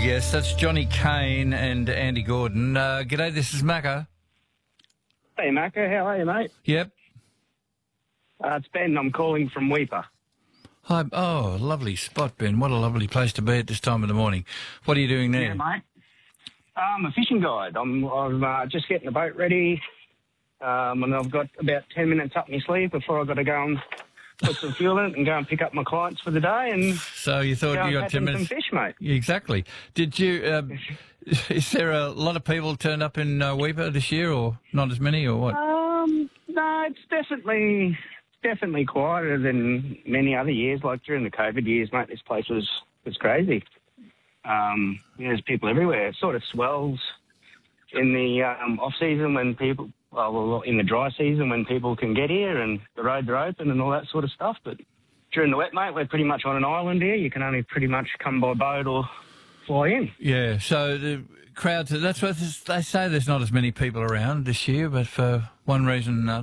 Yes, that's Johnny Kane and Andy Gordon. G'day, this is Macca. Hey, Macca, how are you, mate? Yep. It's Ben. I'm calling from Weeper. Hi. Oh, lovely spot, Ben. What a lovely place to be at this time of the morning. What are you doing there? Yeah, mate. I'm a fishing guide. I'm just getting the boat ready, and I've got about 10 minutes up my sleeve before I've got to go and put some fuel in it and go and pick up my clients for the day. And So you thought you got 10 minutes? Some fish, mate. Exactly. Did you? Is there a lot of people turned up in Weeper this year, or not as many, or what? No, it's definitely quieter than many other years. Like during the COVID years, mate, this place was crazy. There's people everywhere. It sort of swells in the off season when people, in the dry season when people can get here and the roads are open and all that sort of stuff. But during the wet, mate, we're pretty much on an island here. You can only pretty much come by boat or fly in. Yeah. So the crowds. That's what they say. There's not as many people around this year, but for one reason.